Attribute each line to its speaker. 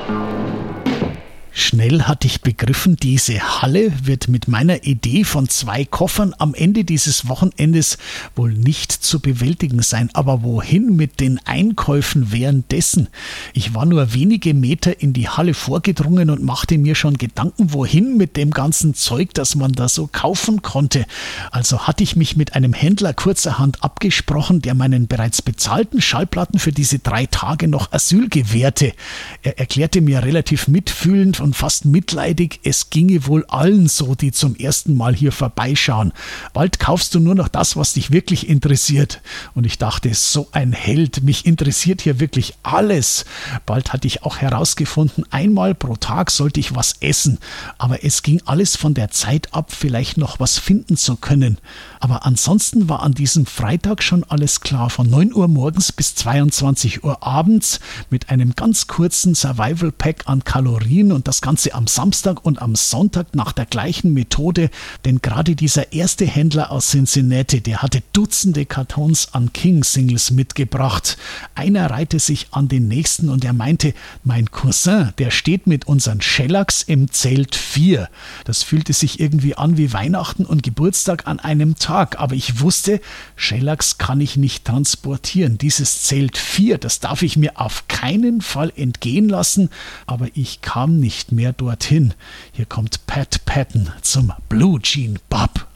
Speaker 1: Schnell hatte ich begriffen, diese Halle wird mit meiner Idee von 2 Koffern am Ende dieses Wochenendes wohl nicht zu bewältigen sein. Aber wohin mit den Einkäufen währenddessen? Ich war nur wenige Meter in die Halle vorgedrungen und machte mir schon Gedanken, wohin mit dem ganzen Zeug, das man da so kaufen konnte. Also hatte ich mich mit einem Händler kurzerhand abgesprochen, der meinen bereits bezahlten Schallplatten für diese 3 Tage noch Asyl gewährte. Er erklärte mir relativ mitfühlend und fast mitleidig, es ginge wohl allen so, die zum ersten Mal hier vorbeischauen. Bald kaufst du nur noch das, was dich wirklich interessiert. Und ich dachte, so ein Held, mich interessiert hier wirklich alles. Bald hatte ich auch herausgefunden, einmal pro Tag sollte ich was essen. Aber es ging alles von der Zeit ab, vielleicht noch was finden zu können. Aber ansonsten war an diesem Freitag schon alles klar. Von 9 Uhr morgens bis 22 Uhr abends mit einem ganz kurzen Survival Pack an Kalorien und das Ganze am Samstag und am Sonntag nach der gleichen Methode, denn gerade dieser erste Händler aus Cincinnati, der hatte Dutzende Kartons an King-Singles mitgebracht. Einer reihte sich an den nächsten und er meinte, mein Cousin, der steht mit unseren Shellacks im Zelt 4. Das fühlte sich irgendwie an wie Weihnachten und Geburtstag an einem Tag, aber ich wusste, Shellacks kann ich nicht transportieren. Dieses Zelt 4, das darf ich mir auf keinen Fall entgehen lassen, aber ich kam nicht mehr dorthin. Hier kommt Pat Patton zum Blue Jean Bob.